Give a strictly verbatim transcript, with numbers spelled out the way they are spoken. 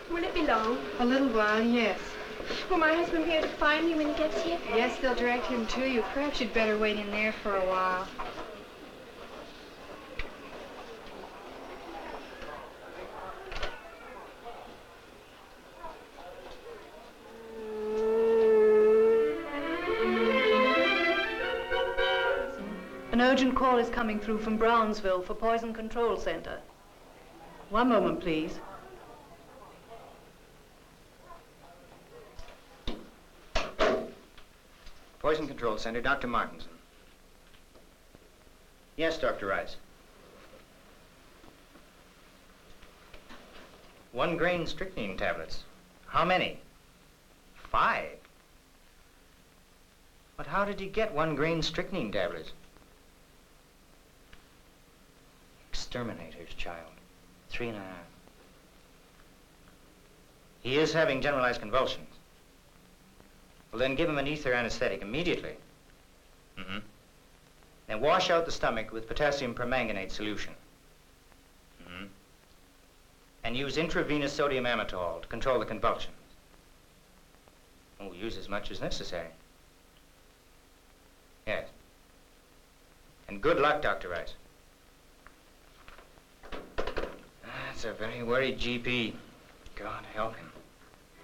Will it be long? A little while, yes. Will my husband be able to find me when he gets here? Yes, they'll direct him to you. Perhaps you'd better wait in there for a while. An urgent call is coming through from Brownsville for Poison Control Center. One moment, please. Poison Control Center, Doctor Martinson. Yes, Doctor Rice. One grain strychnine tablets. How many? Five. But how did he get one grain strychnine tablets? Exterminator's child. Three and a half. He is having generalized convulsions. Well, then give him an ether anesthetic immediately. Mm-hmm. Then wash out the stomach with potassium permanganate solution. Mm-hmm. And use intravenous sodium amytal to control the convulsions. Oh, use as much as necessary. Yes. And good luck, Doctor Rice. That's a very worried G P. God help him.